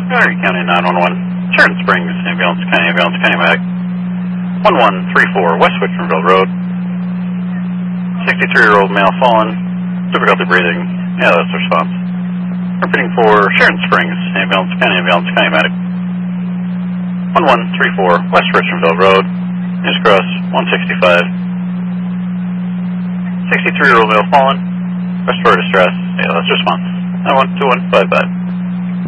Erie County 911. Sharon Springs, ambulance, County Medic. 1134 West Richmondville Road. 63-year-old male fallen. Difficulty breathing. Yeah, that's the response. Repeating for Sharon Springs, ambulance, County Medic. 1134 West Richmondville Road. News Cross 165. 63-year-old male fallen. Respiratory distress. Yeah, that's the response. 912-155.